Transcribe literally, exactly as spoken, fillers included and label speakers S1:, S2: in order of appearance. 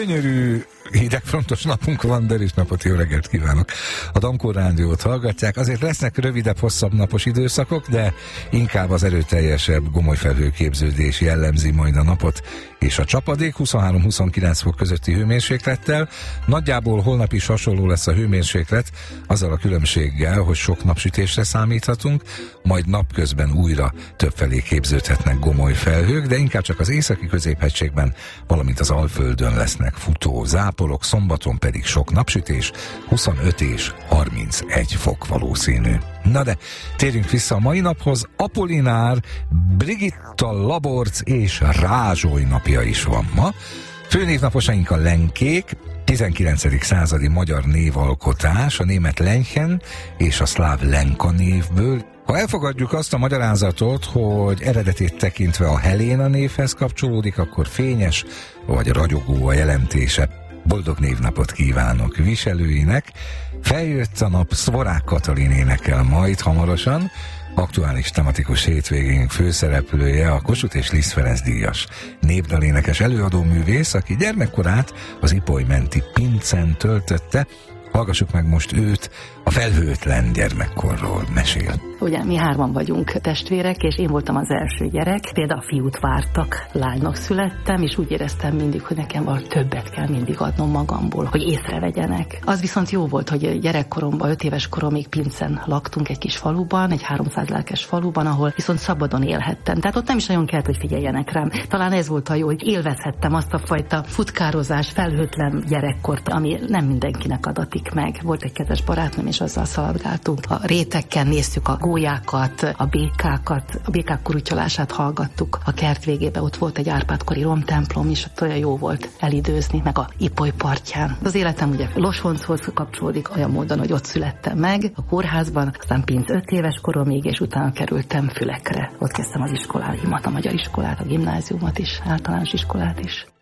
S1: Gyönyörű hidegfrontos napunk van, de is napot, jó reggelt kívánok! A Dankor Rádiót hallgatják, azért lesznek rövidebb, hosszabb napos időszakok, de inkább az erőteljesebb gomolyfelhőképződés jellemzi majd a napot, és a csapadék huszonhárom-huszonkilenc fok közötti hőmérséklettel. Nagyjából holnap is hasonló lesz a hőmérséklet, azzal a különbséggel, hogy sok napsütésre számíthatunk, majd napközben újra többfelé képződhetnek gomolyfelhők, de inkább csak az északi középhegységben, valamint az Alföldön lesznek futó záporok, szombaton pedig sok napsütés, huszonöt és harmincegy fok valószínű. Na de térjünk vissza a mai naphoz. Apolinár, Brigitta Laborc és Rázsoly napja is van ma. Főnévnaposaink a lenkék, tizenkilencedik századi magyar névalkotás, a német Lenchen és a szláv Lenka névből. Ha elfogadjuk azt a magyarázatot, hogy eredetét tekintve a Heléna névhez kapcsolódik, akkor fényes vagy ragyogó a jelentése. Boldog névnapot kívánok viselőinek. Feljött a nap, Szvorák Katalin énekel majd hamarosan. Aktuális tematikus hétvégénk főszereplője a Kossuth és Liszt Ferenc díjas népdalénekes előadóművész, aki gyermekkorát az Ipoly menti Pincen töltötte. Hallgassuk meg most őt, a felhőtlen gyermekkorról mesél.
S2: Ugye mi hárman vagyunk testvérek, és én voltam az első gyerek. Például a fiút vártak, lánynak születtem, és úgy éreztem mindig, hogy nekem valami többet kell mindig adnom magamból, hogy észrevegyenek. Az viszont jó volt, hogy gyerekkoromban, öt éves koromig Pincen laktunk egy kis faluban, egy háromszáz lelkes faluban, ahol viszont szabadon élhettem. Tehát ott nem is nagyon kellett, hogy figyeljenek rám. Talán ez volt a jó, hogy élvezhettem azt a fajta futkározás, felhőtlen gyerekkort, ami nem mindenkinek adatik meg. Volt egy kedves barátnőm, és azzal szaladgáltunk. A rétekkel néztük a gólyákat, a békákat, a békák kurutyolását hallgattuk. A kert végében ott volt egy Árpád-kori romtemplom, és ott olyan jó volt elidőzni, meg a Ipoly partján. Az életem ugye Loshonchoz kapcsolódik olyan módon, hogy ott születtem meg, a kórházban, aztán Pinc öt éves koromig, és utána kerültem Fülekre. Ott kezdtem az iskoláimat, a magyar iskolát, a gimnáziumot is, általános iskolát is.